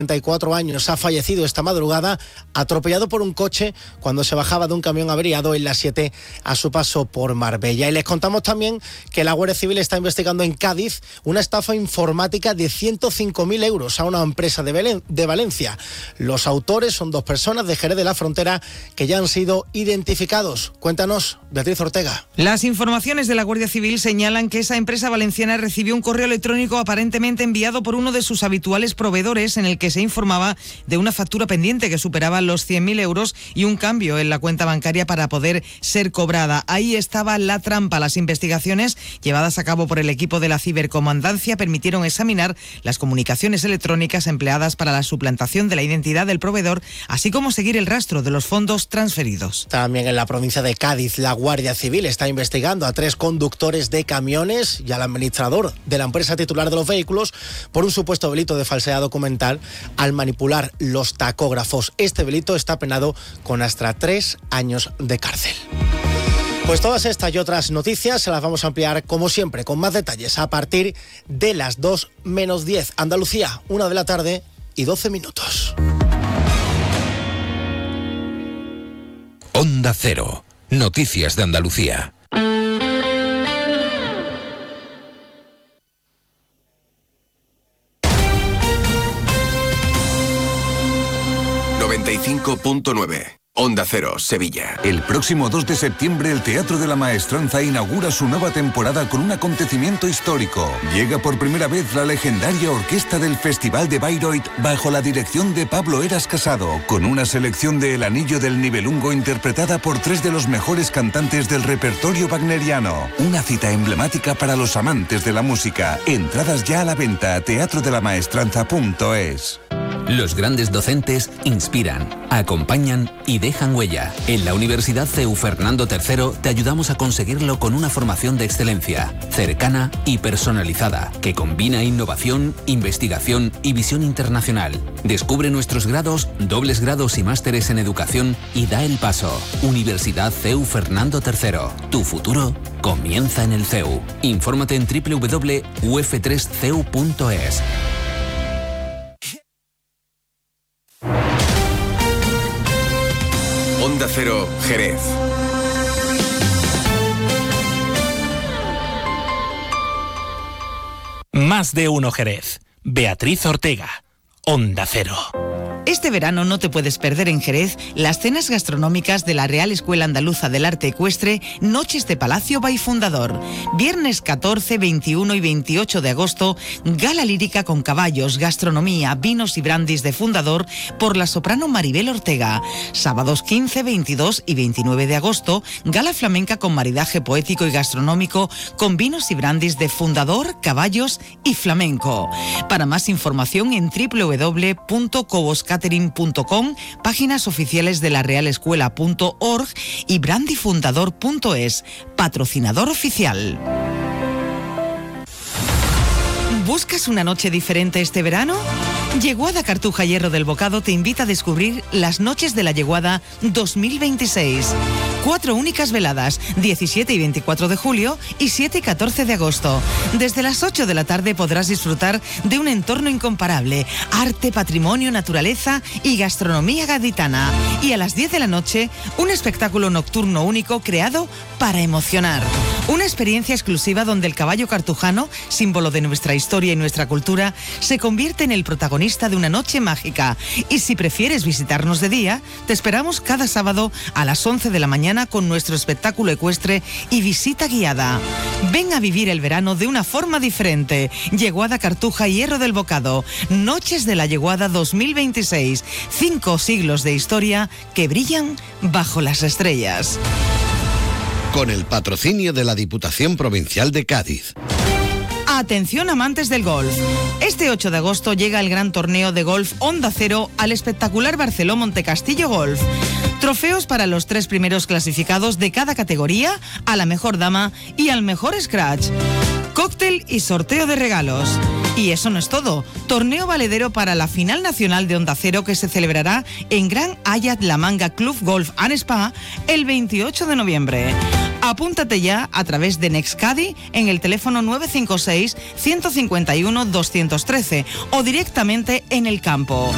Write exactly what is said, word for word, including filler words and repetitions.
treinta y cuatro años, ha fallecido esta madrugada atropellado por un coche cuando se bajaba de un camión averiado en la siete a su paso por Marbella. Y les contamos también que la Guardia Civil está investigando en Cádiz una estafa informática de ciento cinco mil euros a una empresa de, Belén, de Valencia. Los autores son dos personas de Jerez de la Frontera que ya han sido identificados. Cuéntanos, Beatriz Ortega. Las informaciones de la Guardia Civil señalan que esa empresa valenciana recibió un correo electrónico aparentemente enviado por uno de sus habituales proveedores en el que se informaba de una factura pendiente que superaba los cien mil euros y un cambio en la cuenta bancaria para poder ser cobrada. Ahí estaba la trampa. Las investigaciones llevadas a cabo por el equipo de la cibercomandancia permitieron examinar las comunicaciones electrónicas empleadas para la suplantación de la identidad del proveedor, así como seguir el rastro de los fondos transferidos. También en la provincia de Cádiz, la Guardia Civil está investigando a tres conductores de camiones y al administrador de la empresa titular de los vehículos por un supuesto delito de falsedad documental al manipular los tacógrafos. Este delito está penado con hasta tres años de cárcel. Pues todas estas y otras noticias se las vamos a ampliar, como siempre, con más detalles a partir de las dos menos diez. Andalucía, una de la tarde y doce minutos. Onda Cero. Noticias de Andalucía. noventa y cinco punto nueve. Onda Cero, Sevilla. El próximo dos de septiembre el Teatro de la Maestranza inaugura su nueva temporada con un acontecimiento histórico. Llega por primera vez la legendaria orquesta del Festival de Bayreuth bajo la dirección de Pablo Eras Casado, con una selección de El Anillo del Nibelungo interpretada por tres de los mejores cantantes del repertorio wagneriano. Una cita emblemática para los amantes de la música. Entradas ya a la venta a teatro de la maestranza punto es. Los grandes docentes inspiran, acompañan y dejan huella. En la Universidad C E U Fernando tercero te ayudamos a conseguirlo con una formación de excelencia, cercana y personalizada, que combina innovación, investigación y visión internacional. Descubre nuestros grados, dobles grados y másteres en educación y da el paso. Universidad C E U Fernando tercero. Tu futuro comienza en el C E U. Infórmate en doble u doble u doble u punto u f tres c e u punto es. Onda Cero, Jerez. Más de uno Jerez. Beatriz Ortega. Onda Cero. Este verano no te puedes perder en Jerez las cenas gastronómicas de la Real Escuela Andaluza del Arte Ecuestre, Noches de Palacio by Fundador. Viernes catorce, veintiuno y veintiocho de agosto, gala lírica con caballos, gastronomía, vinos y brandis de Fundador por la soprano Maribel Ortega. Sábados quince, veintidós y veintinueve de agosto, gala flamenca con maridaje poético y gastronómico con vinos y brandis de Fundador, caballos y flamenco. Para más información en doble u doble u doble u punto cobos catering punto com, páginas oficiales de la real escuela punto org y brandifundador punto es, patrocinador oficial. ¿Buscas una noche diferente este verano? Yeguada Cartuja Hierro del Bocado te invita a descubrir las Noches de la Yeguada dos mil veintiséis. Cuatro únicas veladas, diecisiete y veinticuatro de julio y siete y catorce de agosto. Desde las ocho de la tarde podrás disfrutar de un entorno incomparable, arte, patrimonio, naturaleza y gastronomía gaditana. Y a las diez de la noche, un espectáculo nocturno único creado para emocionar. Una experiencia exclusiva donde el caballo cartujano, símbolo de nuestra historia y nuestra cultura, se convierte en el protagonista de una noche mágica. Y si prefieres visitarnos de día, te esperamos cada sábado a las once de la mañana con nuestro espectáculo ecuestre y visita guiada. Ven a vivir el verano de una forma diferente. Yeguada Cartuja Hierro del Bocado. Noches de la Yeguada dos mil veintiséis. Cinco siglos de historia que brillan bajo las estrellas. Con el patrocinio de la Diputación Provincial de Cádiz. Atención amantes del golf. Este ocho de agosto llega el gran torneo de golf Onda Cero al espectacular Barceló Montecastillo Golf. Trofeos para los tres primeros clasificados de cada categoría, a la mejor dama y al mejor scratch. Cóctel y sorteo de regalos. Y eso no es todo. Torneo valedero para la final nacional de Onda Cero que se celebrará en Gran Hayat La Manga Club Golf and Spa el veintiocho de noviembre. Apúntate ya a través de Nexcadi en el teléfono nueve cinco seis, uno cinco uno, dos uno tres o directamente en el campo.